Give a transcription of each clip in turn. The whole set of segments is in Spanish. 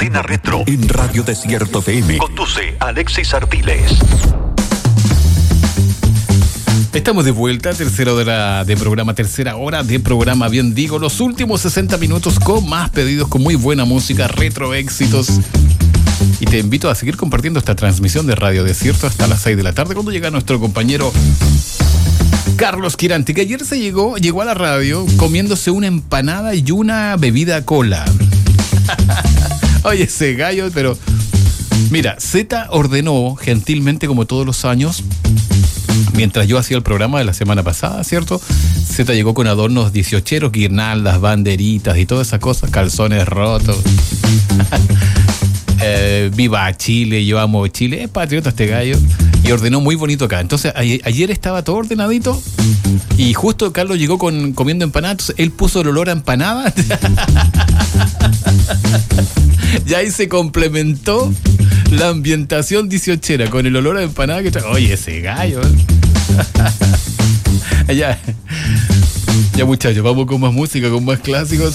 Antena Retro en Radio Desierto FM. Conduce Alexis Ardiles. Estamos de vuelta, tercera hora de programa, bien digo, los últimos 60 minutos con más pedidos, con muy buena música, retro éxitos. Y te invito a seguir compartiendo esta transmisión de Radio Desierto hasta las 6 de la tarde, cuando llega nuestro compañero Carlos Quiranti, que ayer llegó a la radio comiéndose una empanada y una bebida cola. Oye, ese gallo, pero mira, Z ordenó gentilmente, como todos los años, mientras yo hacía el programa de la semana pasada, ¿cierto? Z llegó con adornos 18eros, guirnaldas, banderitas y todas esas cosas, calzones rotos. Viva Chile, yo amo Chile, es patriota este gallo, y ordenó muy bonito acá. Entonces ayer estaba todo ordenadito y justo Carlos llegó comiendo empanadas, entonces él puso el olor a empanada. Ya ahí se complementó la ambientación 18era con el olor a empanada que trae. Oye, ese gallo. Ya muchachos, vamos con más música, con más clásicos.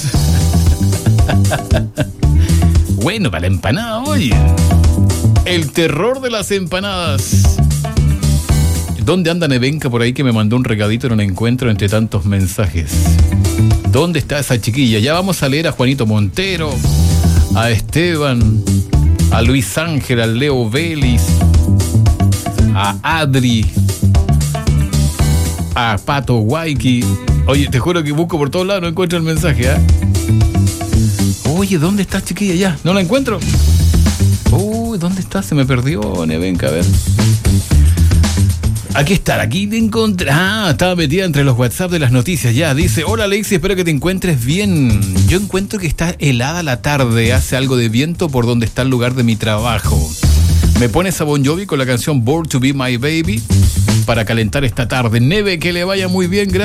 Bueno, para la empanada hoy. El terror de las empanadas. ¿Dónde anda Nevenka por ahí, que me mandó un regadito, no la encuentro entre tantos mensajes? ¿Dónde está esa chiquilla? Ya vamos a leer a Juanito Montero, a Esteban, a Luis Ángel, a Leo Vélez, a Adri, a Pato Waiki. Oye, te juro que busco por todos lados, no encuentro el mensaje, ¿eh? Oye, ¿dónde está, chiquilla? Ya, no la encuentro. Uy, ¿dónde está? Se me perdió, Nevenka, a ver. Aquí está, aquí te encontré. Ah, estaba metida entre los WhatsApp de las noticias. Ya, dice: hola Alexis, espero que te encuentres bien. Yo encuentro que está helada la tarde, hace algo de viento por donde está el lugar de mi trabajo. Me pones a Bon Jovi con la canción Born to Be My Baby para calentar esta tarde. Neve, que le vaya muy bien, gracias.